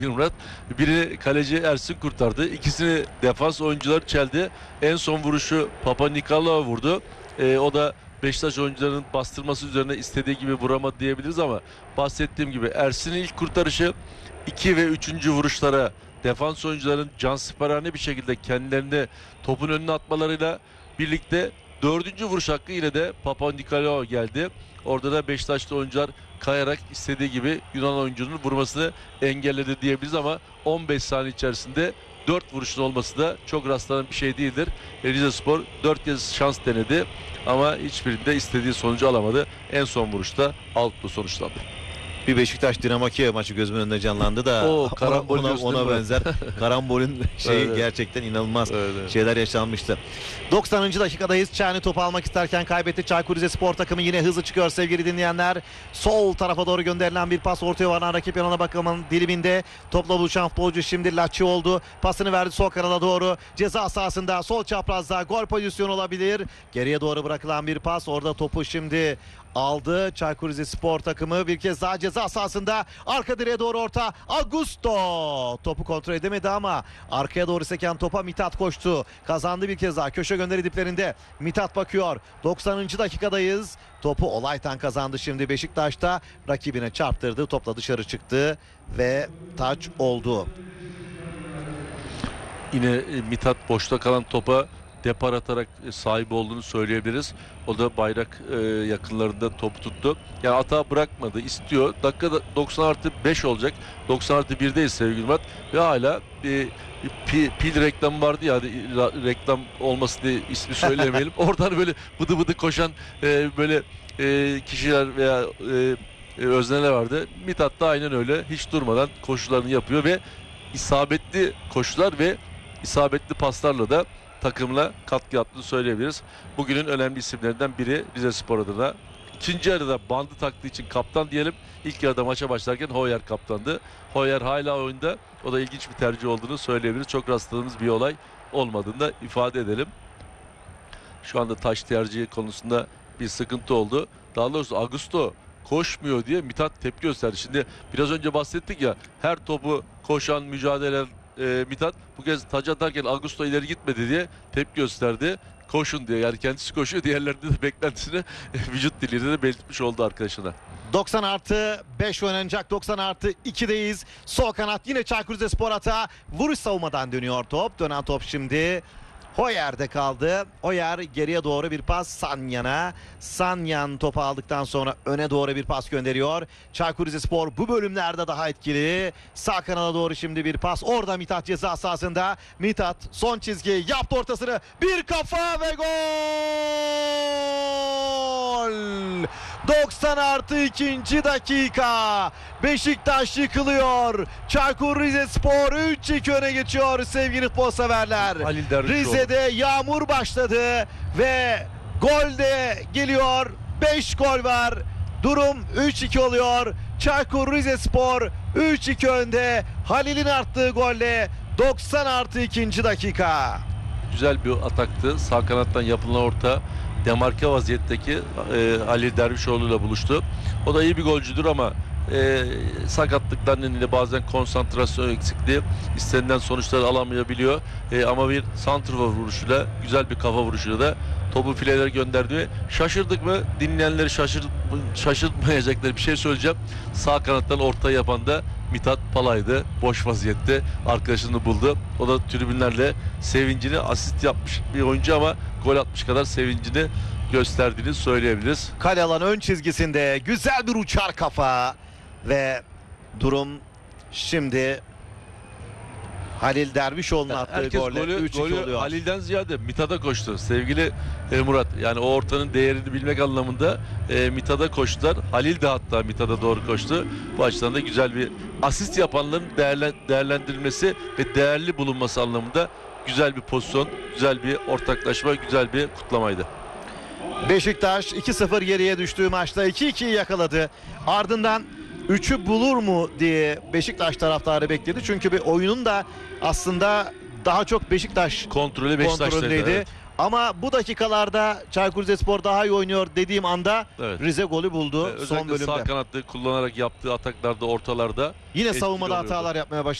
Murat. Biri kaleci Ersin kurtardı. İkisini defans oyuncuları çeldi. En son vuruşu Papa Nikolaou vurdu. O da Beşiktaş oyuncularının bastırması üzerine istediği gibi vuramadı diyebiliriz ama bahsettiğim gibi Ersin'in ilk kurtarışı 2 ve 3. vuruşlara defans oyuncuların cansiperane bir şekilde kendilerini topun önüne atmalarıyla birlikte 4. vuruş hakkı ile de Papa Nikolaou geldi. Orada da Beşiktaşlı oyuncular kayarak istediği gibi Yunan oyuncunun vurmasını engelledi diyebiliriz ama 15 saniye içerisinde 4 vuruşun olması da çok rastlanan bir şey değildir. Rizespor 4 kez şans denedi ama hiçbirinde istediği sonucu alamadı. En son vuruşta out'la sonuçlandı. Bir Beşiktaş Dinamo Kiev maçı gözümün önünde canlandı da ona benzer karambolün şeyi gerçekten inanılmaz şeyler yaşanmıştı. 90. dakikadayız. Çağrı topu almak isterken kaybetti. Çaykur Rizespor takımı yine hızlı çıkıyor sevgili dinleyenler. Sol tarafa doğru gönderilen bir pas ortaya varan rakip yanına bakımın diliminde. Topla buluşan futbolcu şimdi Laçi oldu. Pasını verdi sol kanada doğru. Ceza sahasında sol çaprazda gol pozisyonu olabilir. Geriye doğru bırakılan bir pas. Orada topu şimdi aldı Çaykur Rizespor takımı. Bir kez daha ceza sahasında arka direğe doğru orta. Augusto topu kontrol edemedi ama arkaya doğru seken topa Mithat koştu. Kazandı bir kez daha. Köşe gönderi diplerinde Mithat bakıyor. 90. dakikadayız. Topu Olaytan kazandı şimdi Beşiktaş'ta. Rakibine çarptırdı. Topla dışarı çıktı ve taç oldu. Yine Mithat boşta kalan topa depar atarak sahibi olduğunu söyleyebiliriz. O da bayrak yakınlarında topu tuttu. Yani hata bırakmadı. İstiyor. Dakikada 90+5 olacak. 90+1'deyiz sevgili Murat. Ve hala pil reklamı vardı ya. Reklam olmasın diye ismi söylemeyelim. Oradan böyle bıdı bıdı koşan böyle kişiler veya özneler vardı. Mithat da aynen öyle. Hiç durmadan koşularını yapıyor ve isabetli koşular ve isabetli paslarla da takımla katkı yaptığını söyleyebiliriz. Bugünün önemli isimlerinden biri Rizespor adına. İkinci yarıda bandı taktığı için kaptan diyelim. İlk yarıda maça başlarken Hoyer kaptandı. Hoyer hala oyunda. O da ilginç bir tercih olduğunu söyleyebiliriz. Çok rastladığımız bir olay olmadığını da ifade edelim. Şu anda taş tercihi konusunda bir sıkıntı oldu. Daha doğrusu Augusto koşmuyor diye Mithat tepki gösterdi. Şimdi biraz önce bahsettik ya, her topu koşan, mücadele Mithat bu kez taç atarken Augusto ileri gitmedi diye tepki gösterdi. Koşun diye, yani kendisi koşuyor, diğerlerinde de beklentisini vücut diliyle de belirtmiş oldu arkadaşına. 90+5 oynanacak. 90+2'deyiz. Sol kanat yine Çaykur Rizespor hata. Vuruş savunmadan dönüyor top. Dönen top şimdi Hoyer'de kaldı. Hoyer geriye doğru bir pas Sanyan'a. Sanyan topu aldıktan sonra öne doğru bir pas gönderiyor. Çaykur Rizespor bu bölümlerde daha etkili. Sağ kanala doğru şimdi bir pas. Orada Mithat ceza sahasında. Mithat son çizgi yaptı ortasını. Bir kafa ve gol! 90+2. dakika. Beşiktaş yıkılıyor. Çaykur Rizespor 3-2 öne geçiyor sevgili futbol severler. Rize'de yağmur başladı ve gol de geliyor. 5 gol var. Durum 3-2 oluyor. Çaykur Rizespor 3-2 önde. Halil'in attığı golle 90+2. dakika. Güzel bir ataktı. Sağ kanattan yapılan orta demarke vaziyetteki Halil Dervişoğlu ile buluştu. O da iyi bir golcüdür ama sakatlıklar nedeniyle bazen konsantrasyon eksikliği istenilen sonuçları alamayabiliyor. Ama bir santrfor vuruşuyla, güzel bir kafa vuruşuyla da topu filelere gönderdi ve şaşırdık mı? Dinleyenleri şaşırtmayacakları bir şey söyleyeceğim. Sağ kanattan orta yapan da Mithat Palay'dı. Boş vaziyette arkadaşını buldu. O da tribünlerle sevincini, asist yapmış bir oyuncu ama gol atmış kadar sevincini gösterdiğini söyleyebiliriz. Kale alan ön çizgisinde güzel bir uçar kafa ve durum şimdi Halil Dervişoğlu'nun attığı golle 3-2 oluyor. Halil'den ziyade Mithat'a koştu sevgili Murat. Yani o ortanın değerini bilmek anlamında Mithat'a koştular. Halil de hatta Mithat'a doğru koştu. Bu açıdan da güzel bir asist yapanların değerlendirilmesi ve değerli bulunması anlamında güzel bir pozisyon, güzel bir ortaklaşma, güzel bir kutlamaydı. Beşiktaş 2-0 geriye düştüğü maçta 2-2'yi yakaladı. Ardından 3'ü bulur mu diye Beşiktaş taraftarı bekledi. Çünkü bir oyunun da aslında daha çok Beşiktaş kontrolündeydi. Evet. Ama bu dakikalarda Çaykur Rizespor daha iyi oynuyor dediğim anda Rize golü buldu son bölümde. Sağ kanatta kullanarak yaptığı ataklarda, ortalarda yine savunmada hatalar yapmaya başladı.